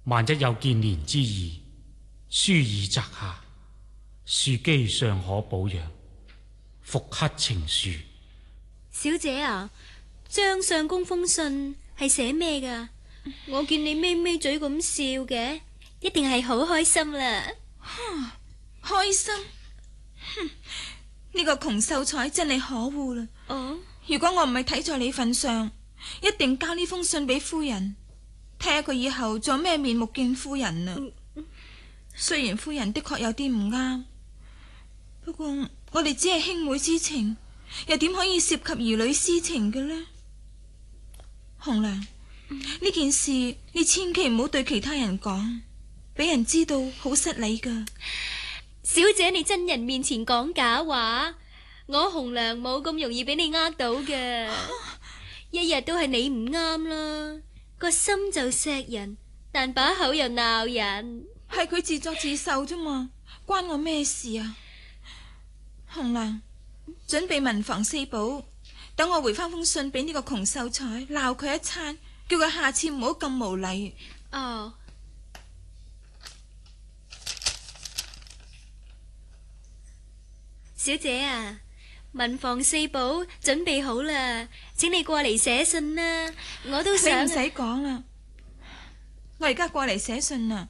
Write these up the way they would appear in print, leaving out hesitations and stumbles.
萬一有見連之意，書已摘下，庶幾尚可保養，復刻情書。 小姐啊，張相公封信係寫咩噶？我見你咪咪嘴咁笑嘅，一定係好開心啦。 開心？哼，呢個窮秀才真係可惡啦。 哦， 如果我唔係睇在你份上，一定交呢封信俾夫人，睇下佢以後仲有咩面目見夫人啊。雖然夫人的確有啲唔啱，不過我哋只係兄妹之情，又點可以涉及兒女私情嘅呢？紅娘，呢件事你千祈唔好對其他人講，俾人知道好失禮噶。 小姐你真人面前講假話，我紅娘冇咁容易俾你呃到嘅。一日都係你唔啱啦，個心就錫人，但把口又鬧人。 係佢自作自受啫嘛，關我咩事啊？紅娘，準備文房四寶，等我回翻封信俾呢個窮秀才，鬧佢一餐，叫佢下次唔好咁無禮。 哦，小姐啊，文房四寶準備好啦，請你過嚟寫信啦。我都想。 你唔使講啦，我而家過嚟寫信啦。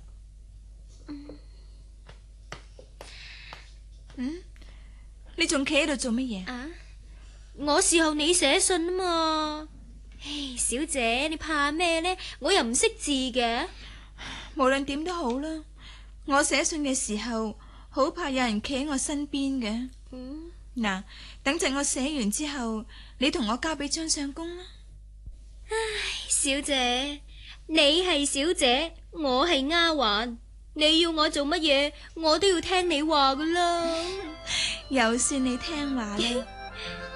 你仲企喺度做乜嘢啊？我侍候你寫信啊嘛。唉，小姐你怕咩呢？我又唔識字嘅。 無論點都好啦，我寫信嘅時候好怕有人企喺我身邊嘅。嗱，等陣我寫完之後，你同我交俾張相公啦。 唉，小姐，你係小姐，我係丫鬟，你要我做乜嘢，我都要聽你話噶啦。 又算你聽話啦。